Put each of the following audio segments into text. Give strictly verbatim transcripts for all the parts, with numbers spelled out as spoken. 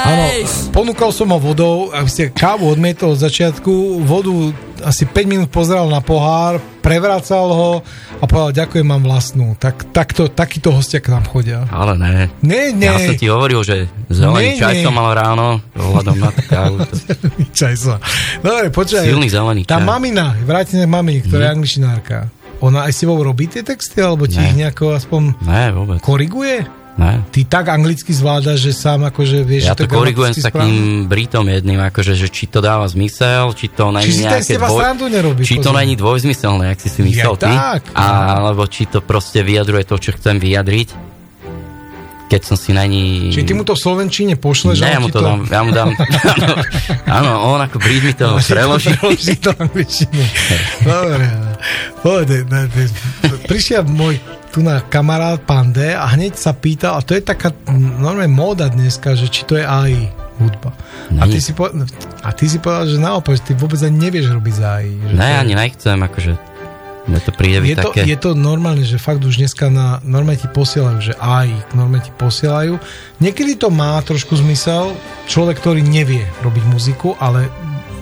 Áno, ponúkal som ho vodou, aby ste kávu odmietol od začiatku, vodu asi päť minút pozeral na pohár, prevracal ho a povedal, ďakujem, mám vlastnú. Tak, takto, takýto hostia k nám chodia. Ale ne. Ne, ne. Ja som ti hovoril, že zelený ne, čaj ne. som mal ráno, ohľadom na kávu. Zelený čaj som. Dobre, počkaj. Silný zelený čaj. Tá mamina, vrátime k mamine, ktorá je hmm. angličinárka. Ona aj s tebou robí tie texty, alebo ti ne. ich nejako aspoň ne, vôbec. koriguje? Ne. Ty tak anglicky zvládaš, že sám akože vieš, ja že to to korigujem s takým Britom jedným, akože, že či to dáva zmysel, či to není nejaké dvoj... nerobí, či to není dvojzmyselné, jak si si myslel ja, ty, tak, alebo či to proste vyjadruje to, čo chcem vyjadriť, keď som si není... Čiže ty mu to v slovenčine pošleš? Ne, ja mu to, to... dám, ja mu dám, áno, áno, on ako Brit mi to preloží. Preloží to angličtine. Dobre, povede, prišiel môj tu na kamarát Pande a hneď sa pýtal, a to je taká normálne móda dneska, že či to je á í hudba. A ty, si povedal, a ty si povedal, že naopak, že ty vôbec ani nevieš robiť za á í. Ne, ani nechcem, akože mne to príde byť také... Je to normálne, že fakt už dneska na, normálne ti posielajú, že á í normálne ti posielajú. Niekedy to má trošku zmysel, človek, ktorý nevie robiť muziku, ale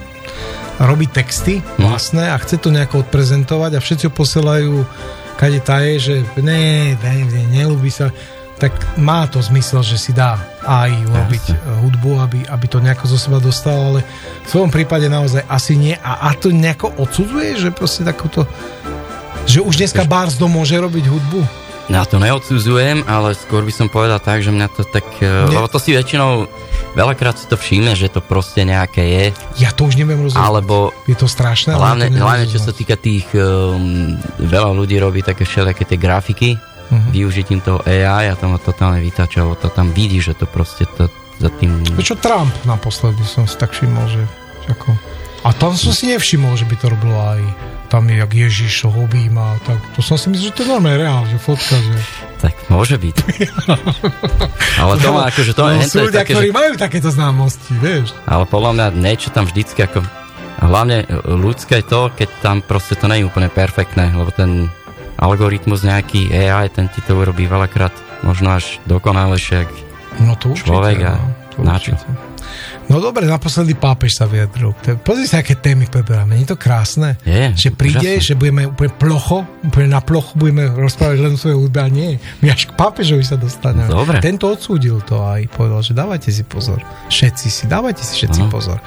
robí texty vlastné a chce to nejako odprezentovať a všetci ho posielajú kade tá je, že ne, ne, ne, nelúbi sa, tak má to zmysel, že si dá á í urobiť hudbu, aby, aby to nejako zo seba dostalo, ale v svojom prípade naozaj asi nie. A, a to nejako odsudzuje, že proste takúto, že už dneska Barsdo môže robiť hudbu? Ja to neodsudzujem, ale skôr by som povedal tak, že mňa to tak, ne. lebo to si väčšinou veľakrát si to všíme, že to proste nejaké je. Ja to už neviem rozumieť. Alebo je to strašné? Hlavne, hlavne čo sa týka tých, um, veľa ľudí robí také všelijaké tie grafiky, uh-huh. využitím toho á í a tam ho totálne vytáča, lebo to tam vidí, že to proste to, za tým... Čo Trump naposledy som si tak všimol, že ako... A tam som si nevšimol, že by to robilo á í. Tam je, jak Ježiš ho objíma, tak to som si myslel, že to je normálne reál, že fotka, že... Tak môže byť. Ale to má akože to... No, sú ľudia, ktorí že... majú takéto známosti, vieš. Ale podľa mňa niečo tam vždycky ako... Hlavne ľudské je to, keď tam proste to nie je úplne perfektné, lebo ten algoritmus nejaký á í, ten ti to urobí veľakrát možno až dokonalejšie, jak no to určite, človek a no, na čo. No dobre, naposledy pápež sa vyjadril. Pozri sa, aké témy preberáme. Nie je to krásne? Je, že príde, že budeme úplne plocho, úplne na plochu budeme rozprávať len o svojej hudbe a nie. My až k pápežovi sa dostaneme. Dobre. Tento odsúdil to aj povedal, že dávajte si pozor. Všetci si, dávajte si všetci ano. pozor.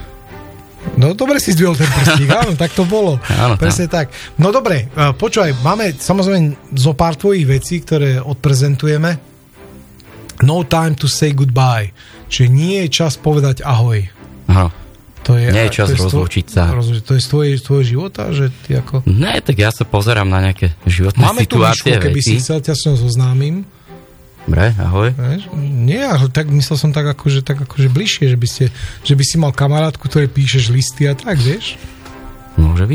No dobre si zdvihol ten prstík, áno, tak to bolo. Áno, presne tak. No dobre, počúvaj, máme samozrejme zo pár tvojich vecí, ktoré odprezentujeme. No time to say goodbye. Čiže nie je čas povedať ahoj. Aha. To je, nie je čas rozlúčiť sa. To je z tvojej, tvojej života? Že ty ako... Ne, tak ja sa pozerám na nejaké životné máme situácie. Máme tu myšku, keby si chcel, ťa som zoznámim. Dobre, ahoj. Nie, ale tak myslel som tak akože, tak akože bližšie, že by, ste, že by si mal kamarátku, ktorej píšeš listy a tak, vieš? Môže byť.